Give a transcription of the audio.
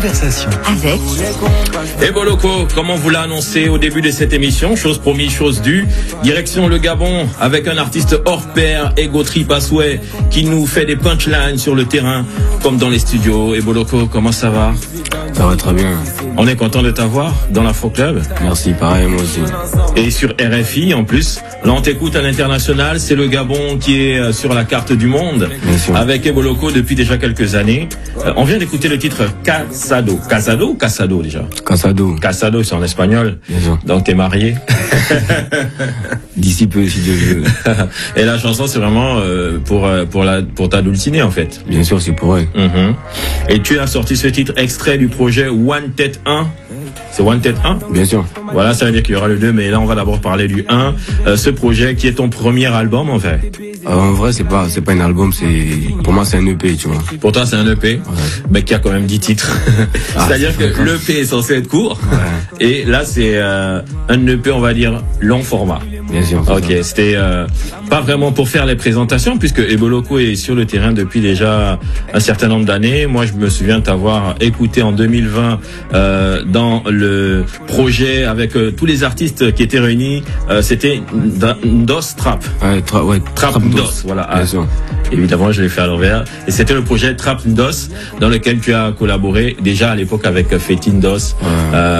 Conversation avec Eboloko, comme on vous l'a annoncé au début de cette émission, chose promise, chose due, direction le Gabon avec un artiste hors pair, Ego Trip à souhait, qui nous fait des punchlines sur le terrain comme dans les studios. Eboloko, comment ça va? Ça va très bien. On est content de t'avoir dans l'Afro Club. Merci, pareil, moi aussi. Et sur RFI en plus. Là on t'écoute à l'international, c'est le Gabon qui est sur la carte du monde avec Eboloko depuis déjà quelques années. On vient d'écouter le titre Casado. Casado ou Casado déjà? Casado. Casado, c'est en espagnol. Bien sûr. Donc t'es marié. D'ici peu, si Dieu veut. Et la chanson c'est vraiment pour ta dulcinée en fait. Bien sûr, c'est pour elle. Et tu as sorti ce titre extrait du projet One Tête 1. C'est One Tête 1? Bien sûr. Voilà, ça veut dire qu'il y aura le 2, mais là on va d'abord parler du 1. Ce projet qui est ton premier album en fait. En vrai, c'est pas un album, pour moi c'est un EP, tu vois. Pour toi c'est un EP, mais qui a quand même 10 titres. C'est-à-dire que l'EP est censé être court, et là c'est un EP, on va dire, long format. Bien sûr. Ok, c'était pas vraiment pour faire les présentations, puisque Eboloko est sur le terrain depuis déjà un certain nombre d'années. Moi je me souviens t'avoir écouté en 2020 dans le projet avec tous les artistes qui étaient réunis. C'était Ndos Trap. Trap Ndos, voilà. Bien sûr. Évidemment, je l'ai fait à l'envers. Et c'était le projet Trap Ndos, dans lequel tu as collaboré déjà à l'époque avec Fetin Ndos,